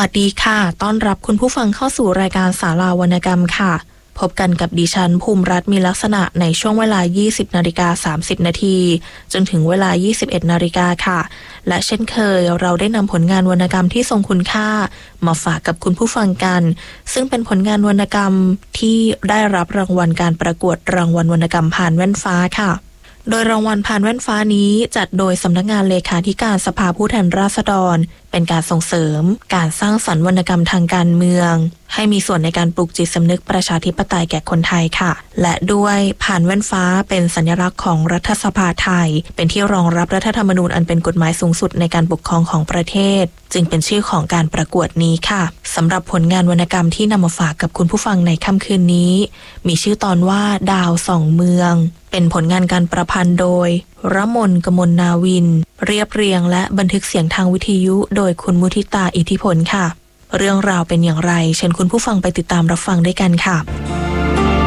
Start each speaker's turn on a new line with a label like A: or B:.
A: วัสดีค่ะต้อนรับคุณผู้ฟังเข้าสู่รายการศาลาวรรณกรรมค่ะพบกันกับดิฉันภูมิรัตน์มีลักษณะในช่วงเวลา 20:30 นาทีจนถึงเวลา 21 นาฬิกาค่ะและเช่นเคยเราได้นำผลงานวรรณกรรมที่ทรงคุณค่ามาฝากกับคุณผู้ฟังกันซึ่งเป็นผลงานวรรณกรรมที่ได้รับรางวัลการประกวดรางวัลวรรณกรรมผ่านแว่นฟ้าค่ะโดยรางวัลผ่านแว่นฟ้านี้จัดโดยสำนักงานเลขาธิการสภาผู้แทนราษฎรเป็นการส่งเสริมการสร้างสรรค์วรรณกรรมทางการเมืองให้มีส่วนในการปลูกจิตสำนึกประชาธิปไตยแก่คนไทยค่ะและด้วยผ่านแว่นฟ้าเป็นสัญลักษณ์ของรัฐสภาไทยเป็นที่รองรับรัฐธรรมนูญอันเป็นกฎหมายสูงสุดในการปกครองของประเทศจึงเป็นชื่อของการประกวดนี้ค่ะสำหรับผลงานวรรณกรรมที่นำมาฝากกับคุณผู้ฟังในค่ำคืนนี้มีชื่อตอนว่าดาวส่องเมืองเป็นผลงานการประพันธ์โดยรมน กมลนาวินเรียบเรียงและบันทึกเสียงทางวิทยุโดยคุณมุทิตาอิทธิพลค่ะเรื่องราวเป็นอย่างไรเชิญคุณผู้ฟังไปติดตามรับฟังด้วยกันค่ะ